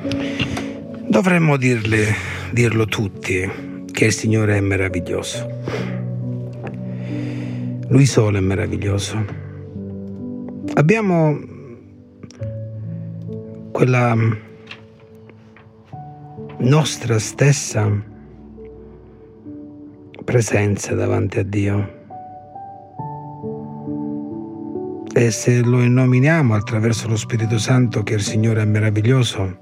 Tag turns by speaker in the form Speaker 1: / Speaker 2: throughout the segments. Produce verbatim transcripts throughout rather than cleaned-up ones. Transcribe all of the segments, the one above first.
Speaker 1: Dovremmo dirle, dirlo tutti, che il Signore è meraviglioso. Lui solo è meraviglioso. Abbiamo quella nostra stessa presenza davanti a Dio. E se lo nominiamo attraverso lo Spirito Santo che il Signore è meraviglioso,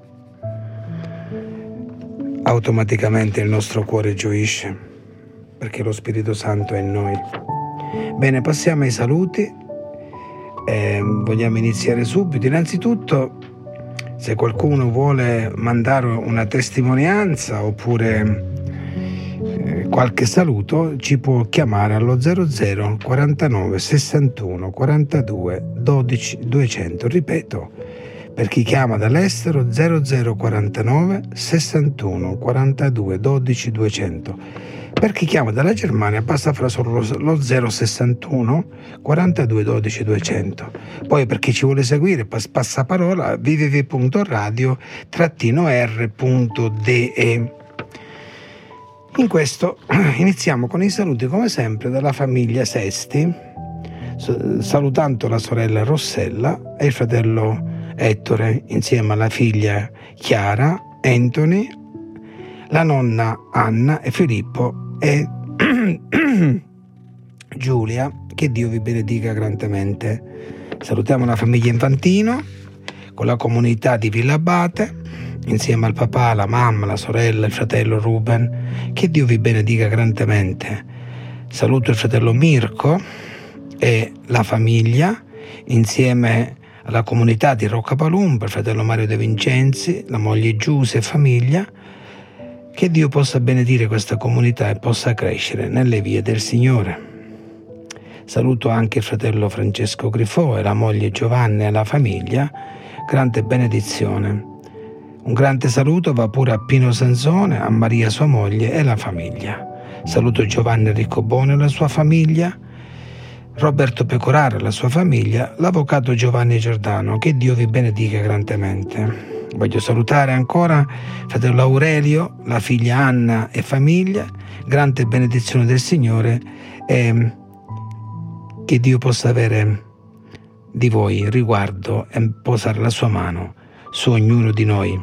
Speaker 1: automaticamente il nostro cuore gioisce, perché lo Spirito Santo è in noi. Bene, passiamo ai saluti. Eh, vogliamo iniziare subito. Innanzitutto, se qualcuno vuole mandare una testimonianza oppure eh, qualche saluto, ci può chiamare allo zero zero quarantanove sessantuno quarantadue dodici duecento. Ripeto, per chi chiama dall'estero, zero zero quarantanove sessantuno quarantadue dodici duecento. Per chi chiama dalla Germania basta fare solo lo zero sessantuno quarantadue dodici duecento. Poi per chi ci vuole seguire, passaparola w w w punto radio r punto d e. In questo iniziamo con i saluti come sempre dalla famiglia Sesti, salutando la sorella Rossella e il fratello Ettore insieme alla figlia Chiara, Anthony, la nonna Anna e Filippo e Giulia. Che Dio vi benedica grandemente. Salutiamo la famiglia Infantino con la comunità di Villa Abate insieme al papà, la mamma, la sorella, il fratello Ruben. Che Dio vi benedica grandemente. Saluto il fratello Mirko e la famiglia insieme alla comunità di Roccapalumba, il fratello Mario De Vincenzi, la moglie Giuse e famiglia. Che Dio possa benedire questa comunità e possa crescere nelle vie del Signore. Saluto anche il fratello Francesco Grifò e la moglie Giovanna e la famiglia. Grande benedizione. Un grande saluto va pure a Pino Sansone, a Maria sua moglie e la famiglia. Saluto Giovanni Riccobone e la sua famiglia, Roberto Pecoraro e la sua famiglia, l'avvocato Giovanni Giordano. Che Dio vi benedica grandemente. Voglio salutare ancora fratello Aurelio, la figlia Anna e famiglia. Grande benedizione del Signore e che Dio possa avere di voi riguardo e posare la sua mano su ognuno di noi.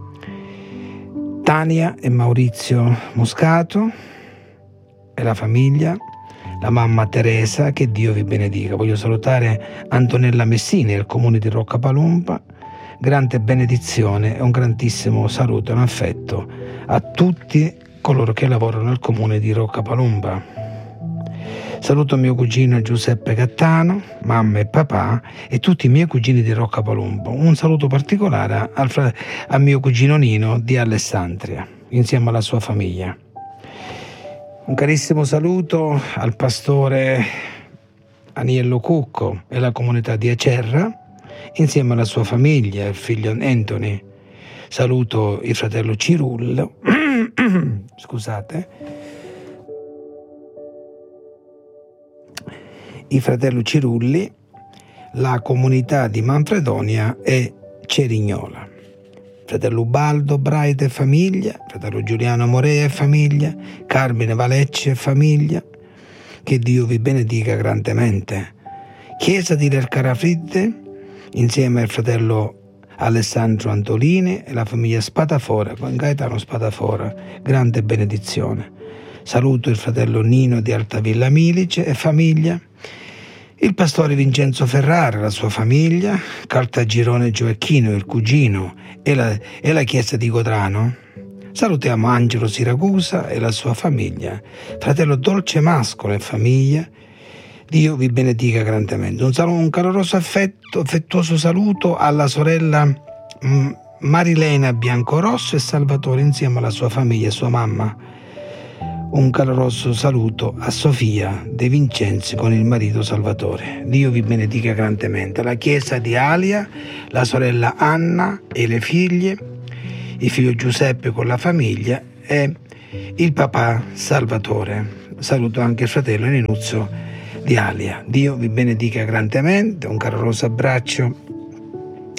Speaker 1: Tania e Maurizio Moscato e la famiglia, la mamma Teresa. Che Dio vi benedica. Voglio salutare Antonella Messini e il comune di Roccapalumba. Grande benedizione e un grandissimo saluto e un affetto a tutti coloro che lavorano nel comune di Roccapalumba. Saluto mio cugino Giuseppe Gattano, mamma e papà e tutti i miei cugini di Roccapalumba. Un saluto particolare al, fra- al mio cugino Nino di Alessandria, insieme alla sua famiglia. Un carissimo saluto al pastore Aniello Cucco e alla comunità di Acerra, insieme alla sua famiglia e il figlio Anthony. Saluto il fratello Cirullo, scusate, il fratello Cirulli, la comunità di Manfredonia e Cerignola. Fratello Ubaldo Braide e famiglia, fratello Giuliano Morea e famiglia, Carmine Valecci e famiglia. Che Dio vi benedica grandemente. Chiesa di Lercarafridde, insieme al fratello Alessandro Antolini e la famiglia Spadafora, con Gaetano Spadafora. Grande benedizione. Saluto il fratello Nino di Altavilla Milice e famiglia, il pastore Vincenzo Ferrara e la sua famiglia, Caltagirone Gioacchino, il cugino e la, e la chiesa di Godrano. Salutiamo Angelo Siracusa e la sua famiglia, fratello Dolce Mascolo e famiglia. Dio vi benedica grandemente. Un, saluto, un caloroso affetto, affettuoso saluto alla sorella mm, Marilena Biancorosso e Salvatore insieme alla sua famiglia e sua mamma. Un caloroso saluto a Sofia De Vincenzi con il marito Salvatore. Dio vi benedica grandemente. La chiesa di Alia, la sorella Anna e le figlie, il figlio Giuseppe con la famiglia e il papà Salvatore. Saluto anche il fratello Ninuzzo di Alia. Dio vi benedica grandemente. Un caloroso abbraccio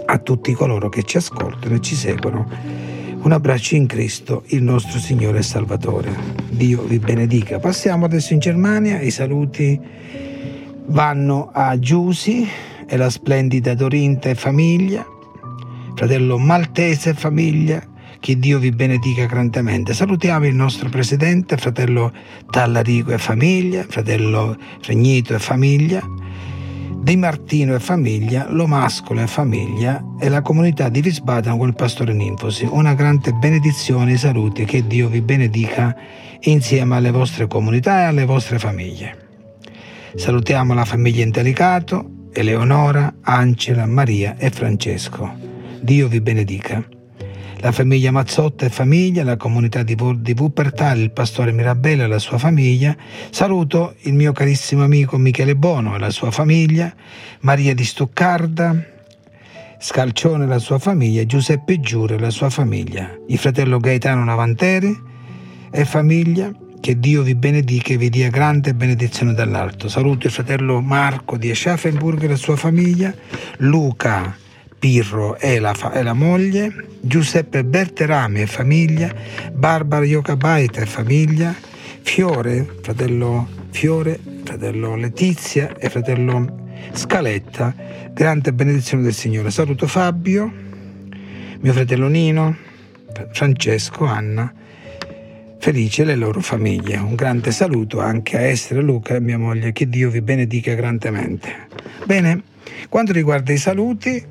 Speaker 1: a tutti coloro che ci ascoltano e ci seguono. Un abbraccio in Cristo, il nostro Signore e Salvatore. Dio vi benedica. Passiamo adesso in Germania. I saluti vanno a Giusi e la splendida Dorinta e famiglia, fratello Maltese e famiglia, che Dio vi benedica grandemente. Salutiamo il nostro presidente, fratello Tallarico e famiglia, fratello Regnito e famiglia, Di Martino e famiglia, Lomascolo e famiglia e la comunità di Wiesbaden con il pastore Ninfosi. Una grande benedizione e saluti, che Dio vi benedica insieme alle vostre comunità e alle vostre famiglie. Salutiamo la famiglia Intelicato, Eleonora, Angela, Maria e Francesco. Dio vi benedica. La famiglia Mazzotta e famiglia, la comunità di Wuppertal, il pastore Mirabella e la sua famiglia. Saluto il mio carissimo amico Michele Bono e la sua famiglia, Maria di Stoccarda, Scalcione e la sua famiglia, Giuseppe Giure e la sua famiglia, il fratello Gaetano Navanteri e famiglia. Che Dio vi benedica e vi dia grande benedizione dall'alto. Saluto il fratello Marco di Aschaffenburg e la sua famiglia, Luca Pirro e la, fa- e la moglie, Giuseppe Berterame e famiglia, Barbara Iocabaita e famiglia, Fiore, fratello Fiore, fratello Letizia e fratello Scaletta. Grande benedizione del Signore. Saluto Fabio, mio fratello Nino, Francesco, Anna, Felice e le loro famiglie. Un grande saluto anche a Esther, Luca e mia moglie. Che Dio vi benedica grandemente. Bene, quanto riguarda i saluti,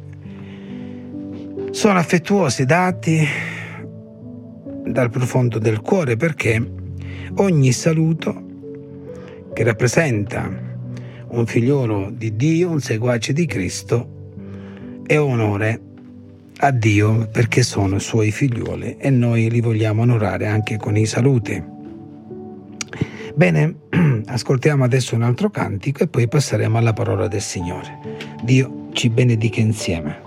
Speaker 1: sono affettuosi, dati dal profondo del cuore, perché ogni saluto che rappresenta un figliolo di Dio, un seguace di Cristo, è onore a Dio, perché sono suoi figlioli e noi li vogliamo onorare anche con i saluti. Bene, ascoltiamo adesso un altro cantico e poi passeremo alla parola del Signore. Dio ci benedica insieme.